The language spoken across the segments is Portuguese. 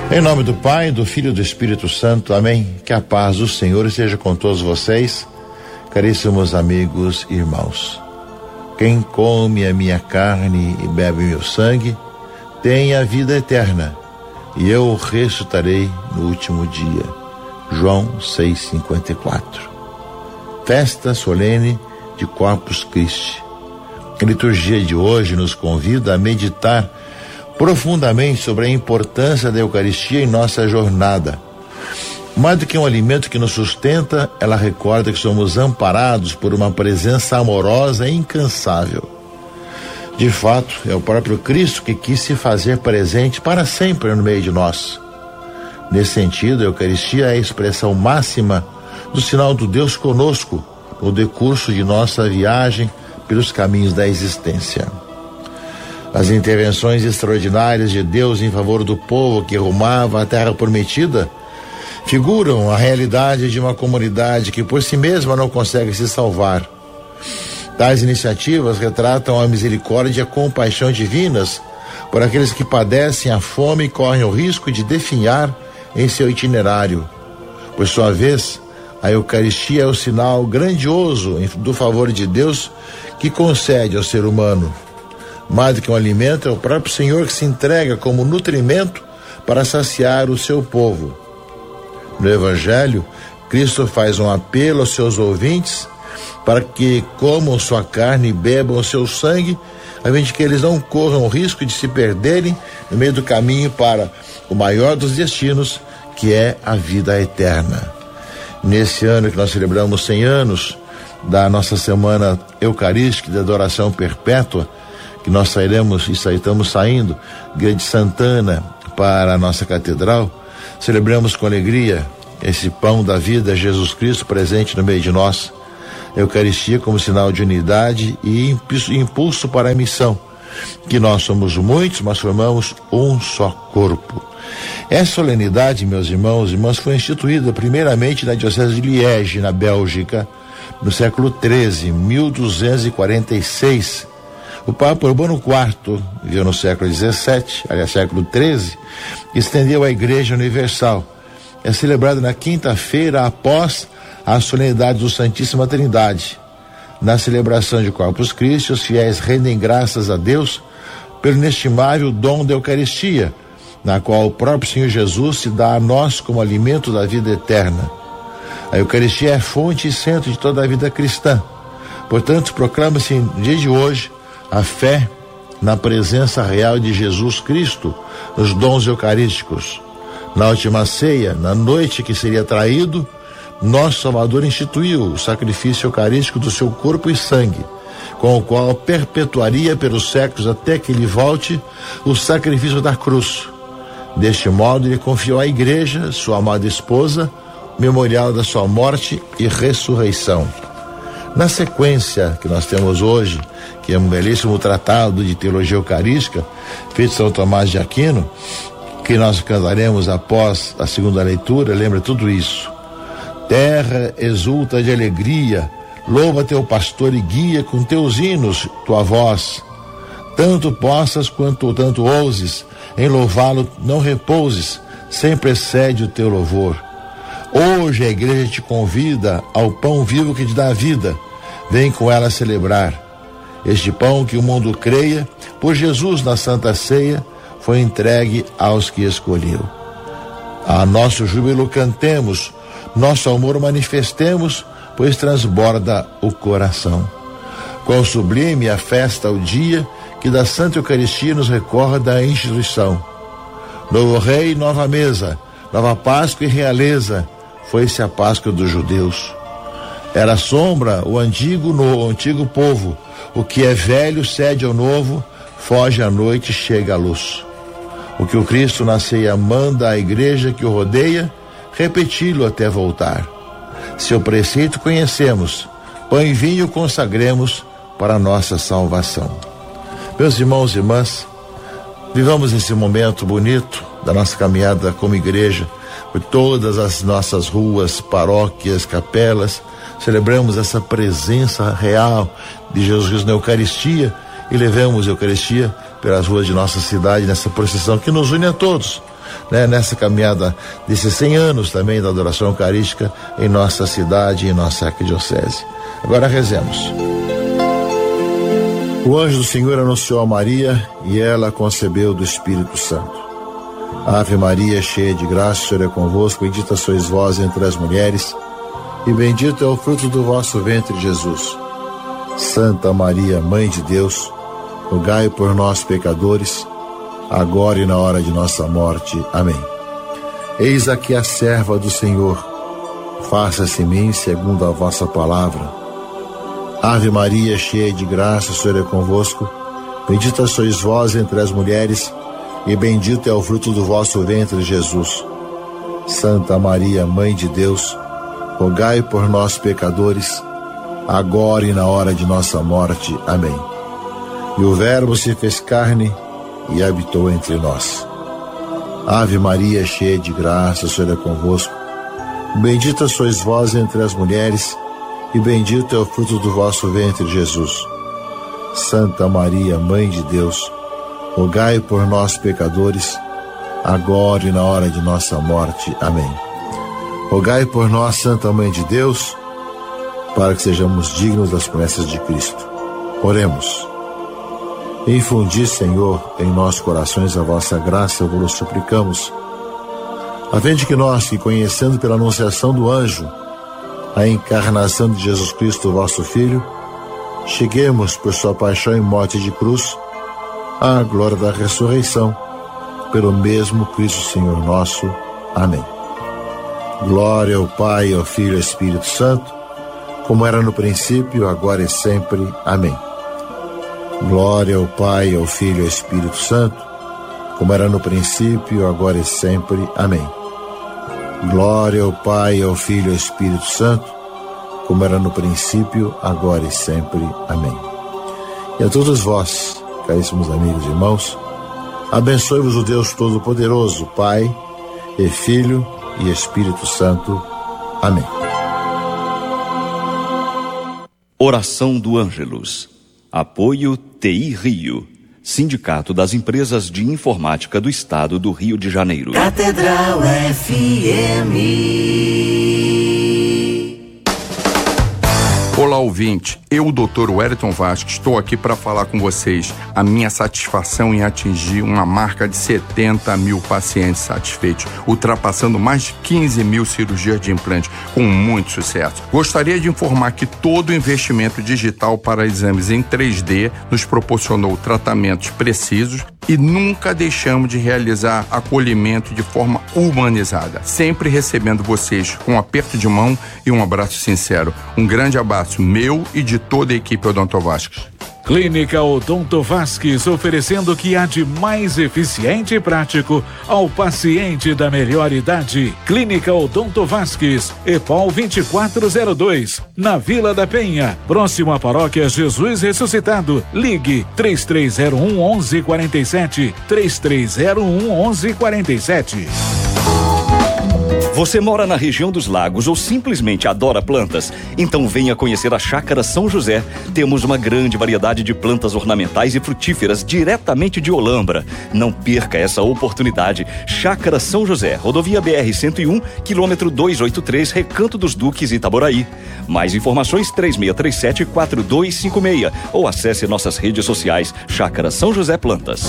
Em nome do Pai, do Filho e do Espírito Santo, amém. Que a paz do Senhor esteja com todos vocês, caríssimos amigos e irmãos. Quem come a minha carne e bebe meu sangue, tem a vida eterna, e eu o ressuscitarei no último dia. João 6,54. Festa solene de Corpus Christi. A liturgia de hoje nos convida a meditar profundamente sobre a importância da Eucaristia em nossa jornada. Mais do que um alimento que nos sustenta, ela recorda que somos amparados por uma presença amorosa e incansável. De fato, é o próprio Cristo que quis se fazer presente para sempre no meio de nós. Nesse sentido, a Eucaristia é a expressão máxima do sinal do Deus conosco no decurso de nossa viagem pelos caminhos da existência. As intervenções extraordinárias de Deus em favor do povo que rumava à Terra Prometida figuram a realidade de uma comunidade que por si mesma não consegue se salvar. Tais iniciativas retratam a misericórdia e a compaixão divinas por aqueles que padecem a fome e correm o risco de definhar em seu itinerário. Por sua vez, a Eucaristia é o sinal grandioso do favor de Deus que concede ao ser humano. Mais do que um alimento, é o próprio Senhor que se entrega como nutrimento para saciar o seu povo. No Evangelho, Cristo faz um apelo aos seus ouvintes para que comam sua carne e bebam o seu sangue, a fim de que eles não corram o risco de se perderem no meio do caminho para o maior dos destinos, que é a vida eterna. Nesse ano que nós celebramos 100 anos da nossa Semana Eucarística de Adoração Perpétua, que nós estamos saindo de Igreja de Santana para a nossa catedral, celebramos com alegria esse pão da vida, Jesus Cristo, presente no meio de nós. A Eucaristia como sinal de unidade e impulso para a missão, que nós somos muitos, mas formamos um só corpo. Essa solenidade, meus irmãos e irmãs, foi instituída primeiramente na Diocese de Liege, na Bélgica, no século XIII, 1246. O Papa Urbano IV, viveu no século XVII, aliás, século XIII, estendeu a Igreja Universal. É celebrada na quinta-feira após a solenidade do Santíssima Trindade. Na celebração de Corpus Christi, os fiéis rendem graças a Deus pelo inestimável dom da Eucaristia, na qual o próprio Senhor Jesus se dá a nós como alimento da vida eterna. A Eucaristia é fonte e centro de toda a vida cristã. Portanto, proclama-se no dia de hoje a fé na presença real de Jesus Cristo nos dons eucarísticos. Na última ceia, na noite que seria traído, nosso Salvador instituiu o sacrifício eucarístico do seu corpo e sangue, com o qual perpetuaria pelos séculos até que ele volte o sacrifício da cruz. Deste modo, ele confiou à Igreja, sua amada esposa, memorial da sua morte e ressurreição. Na sequência que nós temos hoje, que é um belíssimo tratado de teologia eucarística, feito por São Tomás de Aquino, que nós cantaremos após a segunda leitura, lembra tudo isso. Terra exulta de alegria, louva teu pastor e guia com teus hinos tua voz. Tanto possas quanto tanto ouses, em louvá-lo não repouses, sempre excede o teu louvor. Hoje a Igreja te convida ao pão vivo que te dá vida, vem com ela celebrar. Este pão que o mundo creia, por Jesus na Santa Ceia, foi entregue aos que escolheu. A nosso júbilo cantemos, nosso amor manifestemos, pois transborda o coração. Quão sublime a festa, o dia, que da Santa Eucaristia nos recorda a instituição. Novo rei, nova mesa, nova Páscoa e realeza, foi-se a Páscoa dos judeus. Era sombra o antigo povo, o que é velho cede ao novo, foge à noite, chega à luz. O que o Cristo na ceia manda à Igreja que o rodeia, repeti-lo até voltar. Seu preceito conhecemos, pão e vinho consagremos para a nossa salvação. Meus irmãos e irmãs, vivamos esse momento bonito da nossa caminhada como igreja, por todas as nossas ruas, paróquias, capelas, celebramos essa presença real de Jesus Cristo na Eucaristia e levamos a Eucaristia pelas ruas de nossa cidade nessa procissão que nos une a todos, né, nessa caminhada desses 100 anos também da adoração eucarística em nossa cidade e em nossa arquidiocese. Agora rezemos. O anjo do Senhor anunciou a Maria e ela concebeu do Espírito Santo. Ave Maria, cheia de graça, o Senhor é convosco, bendita sois vós entre as mulheres, e bendito é o fruto do vosso ventre, Jesus. Santa Maria, Mãe de Deus, rogai por nós, pecadores, agora e na hora de nossa morte. Amém. Eis aqui a serva do Senhor, faça-se em mim segundo a vossa palavra. Ave Maria, cheia de graça, o Senhor é convosco, bendita sois vós entre as mulheres, e bendito é o fruto do vosso ventre, Jesus. Santa Maria, Mãe de Deus, rogai por nós, pecadores, agora e na hora de nossa morte. Amém. E o Verbo se fez carne e habitou entre nós. Ave Maria, cheia de graça, o Senhor é convosco. Bendita sois vós entre as mulheres, e bendito é o fruto do vosso ventre, Jesus. Santa Maria, Mãe de Deus, rogai por nós, pecadores, agora e na hora de nossa morte. Amém. Rogai por nós, Santa Mãe de Deus, para que sejamos dignos das promessas de Cristo. Oremos. Infundi, Senhor, em nossos corações a vossa graça, vos suplicamos, a fim de que nós, que conhecendo pela anunciação do anjo a encarnação de Jesus Cristo, vosso Filho, cheguemos por sua paixão e morte de cruz à glória da ressurreição, pelo mesmo Cristo Senhor nosso. Amém. Glória ao Pai, ao Filho e ao Espírito Santo, como era no princípio, agora e sempre. Amém. Glória ao Pai, ao Filho e ao Espírito Santo, como era no princípio, agora e sempre. Amém. Glória ao Pai, ao Filho e ao Espírito Santo, como era no princípio, agora e sempre. Amém. E a todos vós, caríssimos amigos e irmãos, abençoe-vos o Deus Todo-Poderoso, Pai e Filho e Espírito Santo. Amém. Oração do Ângelus. Apoio TI Rio, Sindicato das Empresas de Informática do Estado do Rio de Janeiro. Catedral FM. Olá, ouvinte. Eu, Dr. Wellington Vasques, estou aqui para falar com vocês a minha satisfação em atingir uma marca de 70 mil pacientes satisfeitos, ultrapassando mais de 15 mil cirurgias de implante, com muito sucesso. Gostaria de informar que todo o investimento digital para exames em 3D nos proporcionou tratamentos precisos e nunca deixamos de realizar acolhimento de forma humanizada, sempre recebendo vocês com um aperto de mão e um abraço sincero. Um grande abraço meu e de toda a equipe Odonto Vasques. Clínica Odonto Vasques, oferecendo o que há de mais eficiente e prático ao paciente da melhor idade. Clínica Odonto Vasques, EPOL 2402, na Vila da Penha, próximo à Paróquia Jesus Ressuscitado. Ligue 3301-1147, 3301-1147. Você mora na região dos lagos ou simplesmente adora plantas? Então venha conhecer a Chácara São José. Temos uma grande variedade de plantas ornamentais e frutíferas diretamente de Olambra. Não perca essa oportunidade. Chácara São José, rodovia BR-101, quilômetro 283, Recanto dos Duques, Itaboraí. Mais informações 3637-4256 ou acesse nossas redes sociais Chácara São José Plantas.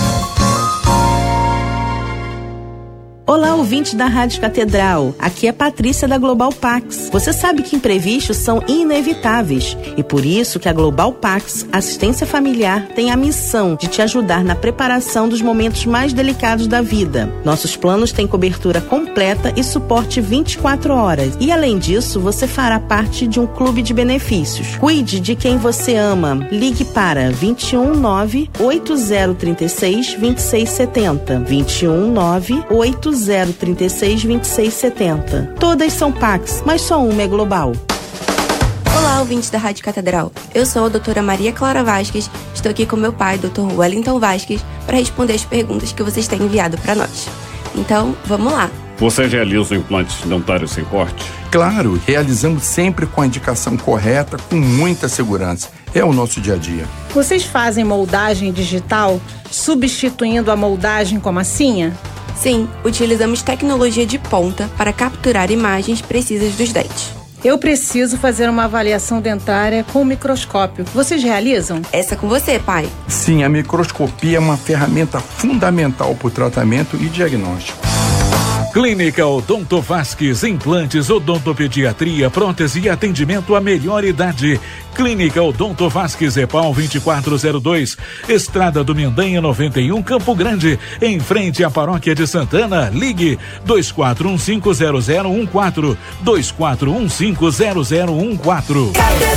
Olá, ouvinte da Rádio Catedral. Aqui é Patrícia da Global Pax. Você sabe que imprevistos são inevitáveis e por isso que a Global Pax Assistência Familiar tem a missão de te ajudar na preparação dos momentos mais delicados da vida. Nossos planos têm cobertura completa e suporte 24 horas. E além disso, você fará parte de um clube de benefícios. Cuide de quem você ama. Ligue para 219-8036-2670. 219-8036-2670. Todas são Pax, mas só uma é global. Olá, ouvintes da Rádio Catedral. Eu sou a doutora Maria Clara Vasques. Estou aqui com meu pai, Dr. Wellington Vasques, para responder as perguntas que vocês têm enviado para nós. Então, vamos lá. Você realiza implantes dentários sem corte? Claro, realizamos sempre com a indicação correta, com muita segurança. É o nosso dia a dia. Vocês fazem moldagem digital, substituindo a moldagem com massinha? Sim, utilizamos tecnologia de ponta para capturar imagens precisas dos dentes. Eu preciso fazer uma avaliação dentária com microscópio. Vocês realizam? Essa é com você, pai. Sim, a microscopia é uma ferramenta fundamental para o tratamento e diagnóstico. Clínica Odonto Vasques, implantes, odontopediatria, prótese e atendimento à melhor idade. Clínica Odonto Vasques, EPAL 2402, Estrada do Mendanha 91, Campo Grande, em frente à Paróquia de Santana. Ligue 24150014, 24150014.